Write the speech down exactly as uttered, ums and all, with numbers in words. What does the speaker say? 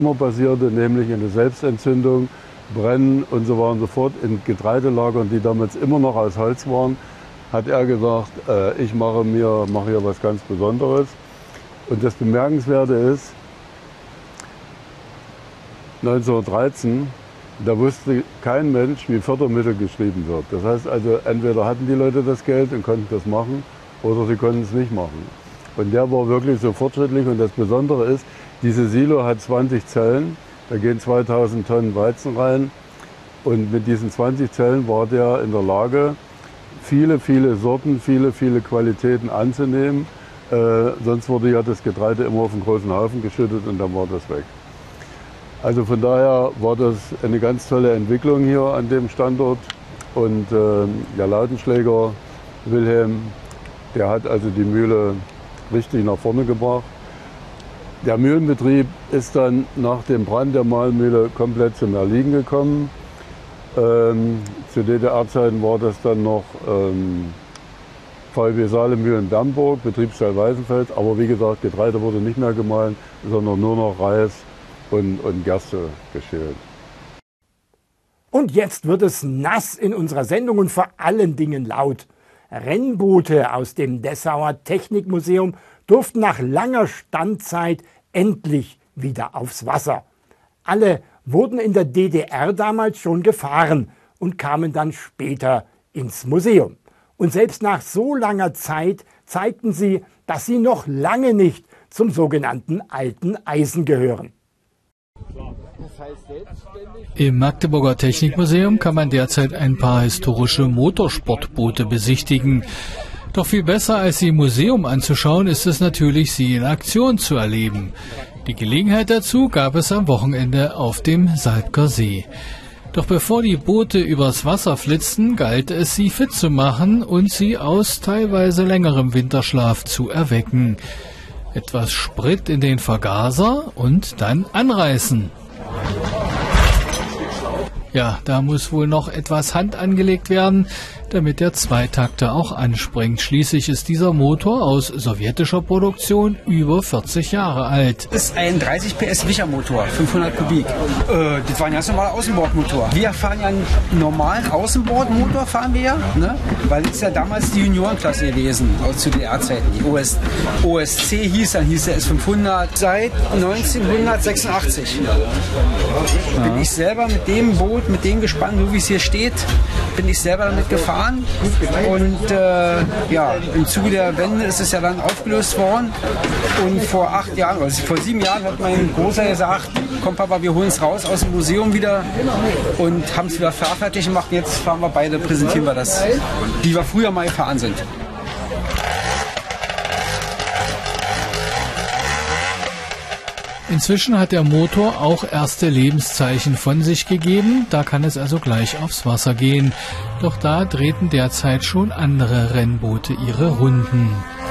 passierte, nämlich eine Selbstentzündung, Brennen und so weiter und so fort in Getreidelagern, die damals immer noch aus Holz waren, hat er gesagt, äh, ich mache mir mache hier was ganz Besonderes. Und das Bemerkenswerte ist, neunzehnhundertdreizehn, da wusste kein Mensch, wie Fördermittel geschrieben wird. Das heißt also, entweder hatten die Leute das Geld und konnten das machen, oder sie konnten es nicht machen. Und der war wirklich so fortschrittlich. Und das Besondere ist, diese Silo hat zwanzig Zellen, da gehen zweitausend Tonnen Weizen rein. Und mit diesen zwanzig Zellen war der in der Lage, viele, viele Sorten, viele, viele Qualitäten anzunehmen. Äh, sonst wurde ja das Getreide immer auf einen großen Haufen geschüttet und dann war das weg. Also von daher war das eine ganz tolle Entwicklung hier an dem Standort. Und äh, der Lautenschläger Wilhelm, der hat also die Mühle richtig nach vorne gebracht. Der Mühlenbetrieb ist dann nach dem Brand der Mahlmühle komplett zum Erliegen gekommen. Ähm, zu D D R-Zeiten war das dann noch ähm, V W Saale-Mühlen Bernburg, Betriebsteil Weißenfels. Aber wie gesagt, Getreide wurde nicht mehr gemahlen, sondern nur noch Reis und, und Gerste geschält. Und jetzt wird es nass in unserer Sendung und vor allen Dingen laut. Rennboote aus dem Dessauer Technikmuseum durften nach langer Standzeit endlich wieder aufs Wasser. Alle wurden in der D D R damals schon gefahren und kamen dann später ins Museum. Und selbst nach so langer Zeit zeigten sie, dass sie noch lange nicht zum sogenannten alten Eisen gehören. Im Magdeburger Technikmuseum kann man derzeit ein paar historische Motorsportboote besichtigen. Doch viel besser als sie im Museum anzuschauen, ist es natürlich, sie in Aktion zu erleben. Die Gelegenheit dazu gab es am Wochenende auf dem Salbker See. Doch bevor die Boote übers Wasser flitzten, galt es, sie fit zu machen und sie aus teilweise längerem Winterschlaf zu erwecken. Etwas Sprit in den Vergaser und dann anreißen. Ja, da muss wohl noch etwas Hand angelegt werden, damit der Zweitakter auch anspringt. Schließlich ist dieser Motor aus sowjetischer Produktion über vierzig Jahre alt. Das ist ein dreißig P S Wicher-Motor, fünfhundert Kubik. Äh, das war ein ganz normaler Außenbordmotor. Wir fahren ja einen normalen Außenbordmotor, fahren wir ja, ne? Weil das ist ja damals die Juniorenklasse gewesen, aus zu D D R-Zeiten. Die O S, O S C hieß, dann hieß der S fünfhundert. Seit neunzehnhundertsechsundachtzig ja. bin ich selber mit dem Boot, mit dem Gespann, so wie es hier steht, bin ich selber damit gefahren. Und äh, ja, im Zuge der Wende ist es ja dann aufgelöst worden. Und vor acht Jahren, also vor sieben Jahren hat mein Großer gesagt, komm Papa, wir holen es raus aus dem Museum wieder und haben es wieder fahrfertig gemacht. Jetzt fahren wir beide, präsentieren wir das, wie wir früher mal gefahren sind. Inzwischen hat der Motor auch erste Lebenszeichen von sich gegeben, da kann es also gleich aufs Wasser gehen. Doch da drehten derzeit schon andere Rennboote ihre Runden.